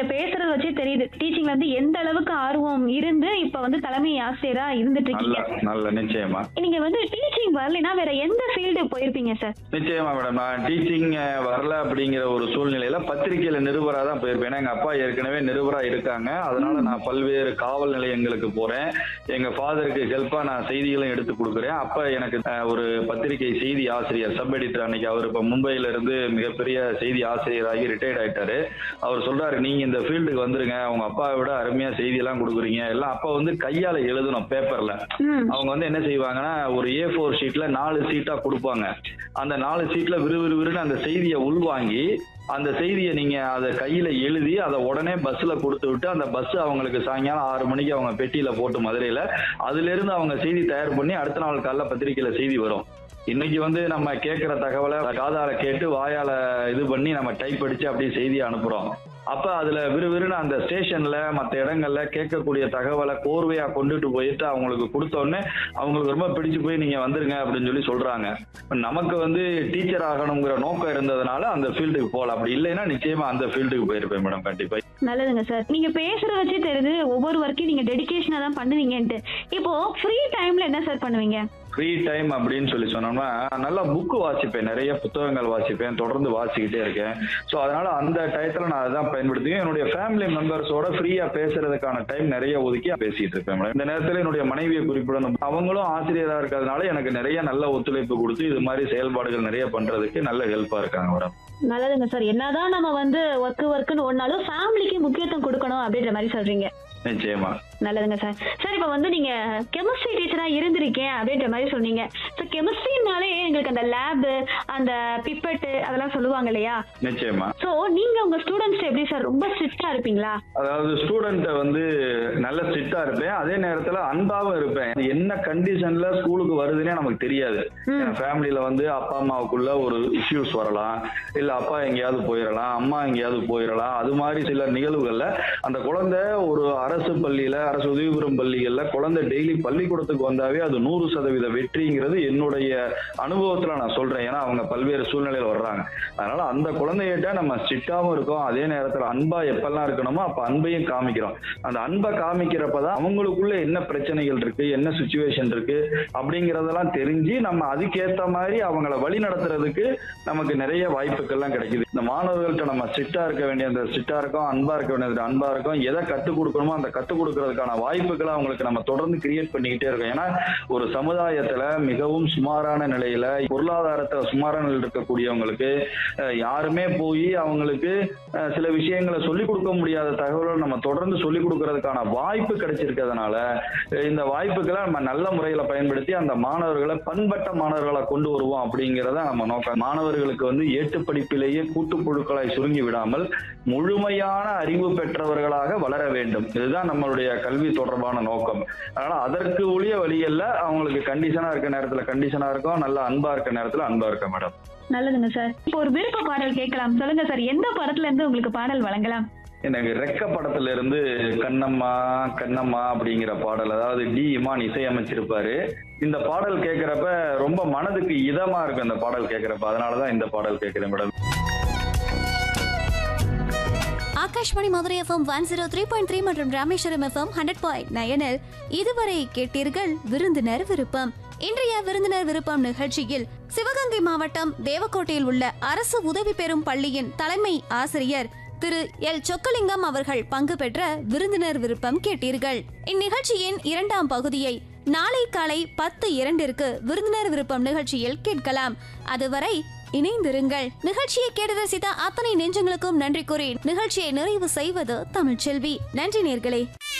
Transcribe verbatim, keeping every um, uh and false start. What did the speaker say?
நீங்க பேசுறத வச்சே தெரியுது டீச்சிங்ல வந்து எந்த அளவுக்கு ஆர்வம் இருந்து இப்ப வந்து தலைமை ஆசிரியரா இருந்துட்டு இருக்கீங்க. நல்ல நிச்சயமா. நீங்க வந்து டீச்சிங் வரலைன்னா வேற எந்த ஃபீல்டு போயிருப்பீங்க சார்? நிச்சயமா மேடம், நான் டீச்சிங் வரல அப்படிங்கிற ஒரு சூழ்நிலையில பத்திரிகையில நிருபரா தான் போயிருப்பேன். ஏன்னா எங்க அப்பா ஏற்கனவே நிருபரா இருக்காங்க. அதனால நான் பல்வேறு காவல் நிலையங்களுக்கு போறேன். எங்க ஃபாதருக்கு ஹெல்ப்பா நான் செய்திகளும் எடுத்து கொடுக்குறேன். அப்ப எனக்கு ஒரு பத்திரிகை செய்தி ஆசிரியர் சப் எடிட்டர், அன்னைக்கு அவர் இப்ப மும்பையில இருந்து மிகப்பெரிய செய்தி ஆசிரியராகி ரிட்டையர்ட் ஆயிட்டாரு. அவர் சொல்றாரு, நீங்க இந்த ஃபீல்டுக்கு வந்துருங்க, உங்க அப்பாவை விட அருமையா செய்தி எல்லாம் கொடுக்குறீங்க. எல்லாம் அப்ப வந்து கையால எழுதணும் பேப்பர்ல. அவங்க வந்து என்ன செய்வாங்கன்னா ஒரு ஏ ஃபோர் ஷீட்ல நாலு சீட்டா கொடுப்பாங்க. அந்த நாலு சீட்ல விறுவிறுவிறுன்னு அந்த செய்தியை உள்வாங்கி அந்த செய்தியை நீங்க அதை கையில எழுதி அதை உடனே பஸ்ல கொடுத்து விட்டு அந்த பஸ் அவங்களுக்கு சாயங்காலம் ஆறு மணிக்கு அவங்க பெட்டியில போட்டு மதுரையில அதுல இருந்து அவங்க செய்தி தயார் பண்ணி அடுத்த நாள் காலைல பத்திரிகையில செய்தி வரும். இன்னைக்கு வந்து நம்ம கேட்கிற தகவலை காதால கேட்டு வாயால இது பண்ணி நம்ம டைப் அடிச்சு அப்படியே செய்தியை அனுப்புறோம். அப்ப அதுல விறுவிறுன்னு அந்த ஸ்டேஷன்ல மற்ற இடங்கள்ல கேட்கக்கூடிய தகவலை கோர்வையா கொண்டுட்டு போயிட்டு அவங்களுக்கு கொடுத்தோடனே அவங்களுக்கு ரொம்ப பிடிச்சு போய் நீங்க வந்துருங்க அப்படின்னு சொல்லி சொல்றாங்க. நமக்கு வந்து டீச்சர் ஆகணுங்கிற நோக்கம் இருந்ததுனால அந்த ஃபீல்டுக்கு போகலாம். அப்படி இல்லைன்னா நிச்சயமா அந்த ஃபீல்டுக்கு போயிருப்பேன் மேடம். கண்டிப்பா. நல்லதுங்க சார். நீங்க பேசுறத வச்சு தெரியுது ஒவ்வொரு ஒர்க்கையும் நீங்க டெடிகேஷனா தான் பண்ணுவீங்கன்ட்டு. இப்போ ஃப்ரீ டைம்ல என்ன சார் பண்ணுவீங்க? ஃப்ரீ டைம் அப்படின்னு சொல்லி சொன்னோம்னா நல்லா புக்கு வாசிப்பேன், நிறைய புத்தகங்கள் வாசிப்பேன், தொடர்ந்து வாசிக்கிட்டே இருக்கேன். ஸோ அதனால அந்த டயத்துல நான் அதான் பயன்படுத்துவேன். என்னுடைய ஃபேமிலி மெம்பர்ஸோட ஃப்ரீயா பேசுறதுக்கான டைம் நிறைய ஒதுக்கி பேசிட்டு இருப்பேன். இந்த நேரத்தில் என்னுடைய மனைவியை குறிப்பிடணும், அவங்களும் ஆசிரியரா இருக்கிறதுனால எனக்கு நிறைய நல்ல ஒத்துழைப்பு கொடுத்து இது மாதிரி செயல்பாடுகள் நிறைய பண்றதுக்கு நல்ல ஹெல்ப்பா இருக்காங்க மேடம். நல்லதுங்க சார். என்னதான் நம்ம வந்து ஒர்க் ஒர்க்குன்னு ஒன்னாலும் ஃபேமிலிக்கு முக்கியத்துவம் கொடுக்கணும் அப்படின்ற மாதிரி சொல்றீங்க. நிச்சயமா. நல்லதுங்க சார். சார் இப்ப வந்து நீங்க கெமிஸ்ட்ரி டீச்சரா இருந்திருக்கேன் அப்படின்ற மாதிரி சொன்னீங்க. ஸோ கெமிஸ்ட்ரினாலே எங்களுக்கு அந்த லேப் அந்த பிப்பெட் அதெல்லாம் சொல்லுவாங்க இல்லையா? நிச்சயமா. ஸோ நீங்க உங்க ஸ்டூடெண்ட்ஸ் எப்படி சார், ரொம்ப ஸ்ட்ரிக்டா இருப்பீங்களா? அதாவது ஸ்டூடெண்ட் வந்து நல்ல ஸ்ட்ரிக்டா இருப்பேன், அதே நேரத்துல அன்பாவும் இருப்பேன். என்ன கண்டிஷன்ல ஸ்கூலுக்கு வருதுன்னே நமக்கு தெரியாது. ஃபேமிலியில வந்து அப்பா அம்மாவுக்குள்ள ஒரு இஷ்யூஸ் வரலாம், இல்ல அப்பா எங்கேயாவது போயிடலாம், அம்மா எங்கேயாவது போயிடலாம். அது மாதிரி சில நிகழ்வுகள்ல அந்த குழந்தை ஒரு அரசு பள்ளியில அரசு உதவி பெறும் பள்ளிகள்ல குழந்தை டெய்லி பள்ளிக்கூடத்துக்கு வந்தாவே அது நூறு சதவீத வெற்றிங்கிறது என்னுடைய அனுபவத்துல நான் சொல்றேன். ஏன்னா அவங்க பல்வேறு சூழ்நிலையில வர்றாங்க. அதனால அந்த குழந்தைகிட்ட நம்ம ஸ்ட்ரிக்டாவும் இருக்கோம், அதே நேரத்துல அன்பா எப்பெல்லாம் இருக்கணுமோ அப்ப அன்பையும் காமிக்கிறோம். அந்த அன்பை காமிக்கிறப்பதான் அவங்களுக்குள்ள என்ன பிரச்சனைகள் இருக்கு, என்ன சுச்சுவேஷன் இருக்கு அப்படிங்கறதெல்லாம் தெரிஞ்சு நம்ம அதுக்கேற்ற மாதிரி அவங்கள வழி நடத்துறதுக்கு நமக்கு நிறைய வாய்ப்புகள்லாம் கிடைக்குது. இந்த மாணவர்கள்ட்ட நம்ம ஸ்ட்ரிக்டா இருக்க வேண்டிய அந்த ஸ்ட்ரிக்டா இருக்கும், அன்பா இருக்க வேண்டியது அன்பா இருக்கும், எதை கற்றுக் கொடுக்கணுமோ அந்த கற்றுக் கொடுக்கறதுக்கான வாய்ப்புகளை அவங்களுக்கு நம்ம தொடர்ந்து கிரியேட் பண்ணிக்கிட்டே இருக்கோம். ஏன்னா ஒரு சமுதாயத்துல மிகவும் சுமாரான நிலையில பொருளாதாரத்துல சுமாரான நிலையில் இருக்கக்கூடியவங்களுக்கு யாருமே போய் அவங்களுக்கு சில விஷயங்களை சொல்லிக் கொடுக்க முடியாத தகவலை நம்ம தொடர்ந்து சொல்லிக் கொடுக்கறதுக்கான வாய்ப்பு கிடைச்சிருக்கிறதுனால இந்த வாய்ப்புகளை நம்ம நல்ல முறையில பயன்படுத்தி அந்த மாணவர்களை பண்பட்ட மாணவர்களை கொண்டு வருவோம் அப்படிங்கிறத நம்ம நோக்கம். மாணவர்களுக்கு வந்து ஏட்டு படிப்பிலேயே கூட்டுப்புழுக்களாய் சுருங்கி விடாமல் முழுமையான அறிவு பெற்றவர்களாக வளர வேண்டும். இதுதான் நம்மளுடைய கல்வி தொடர்பான நோக்கம். அதனால அதற்கு உரிய வழியல்ல அவங்களுக்கு கண்டிஷனா இருக்க நேரத்துல கண்டிஷனா இருக்கும், நல்ல அன்பா இருக்க நேரத்துல அன்பா இருக்க மேடம். நல்லதுங்க சார். இப்போ ஒரு விருப்ப பாடல் கேட்கலாம், சொல்லுங்க சார். எந்த படத்துல இருந்து உங்களுக்கு பாடல் வழங்கலாம்? எனக்கு ரெக்க படத்துல இருந்து கண்ணம்மா கண்ணம்மா அப்படிங்கிற பாடல், அதாவது டி இமான் இசையமைச்சிருப்பாரு. இந்த பாடல் கேட்கிறப்ப ரொம்ப மனதுக்கு இதமா இருக்கும் இந்த பாடல் கேட்கிறப்ப, அதனாலதான் இந்த பாடல் கேட்கிறேன் madam. Akashvani Madurai FM one zero three point three மற்றும் ராமேஸ்வரம் எஃப்எம் ஹண்ட்ரட் பாயிண்ட் நயனில் இதுவரை கேட்டீர்கள் விருந்தினர் விருப்பம். இன்றைய விருந்தினர் விருப்பம் நிகழ்ச்சியில் சிவகங்கை மாவட்டம் தேவக்கோட்டையில் உள்ள அரசு உதவி பெறும் பள்ளியின் தலைமை ஆசிரியர் திரு எல் சொக்கலிங்கம் அவர்கள் பங்கு பெற்ற விருந்தினர் விருப்பம் கேட்டீர்கள். இந்நிகழ்ச்சியின் இரண்டாம் பகுதியை நாளை காலை பத்து இரண்டிற்கு விருந்தினர் விருப்பம் நிகழ்ச்சியில் கேட்கலாம். அதுவரை இணைந்திருங்கள். நிகழ்ச்சியை கேட்டு ரசித்த அத்தனை நெஞ்சங்களுக்கும் நன்றி கூறி நிகழ்ச்சியை நிறைவு செய்வது தமிழ்ச்செல்வி. நன்றி நேர்களே.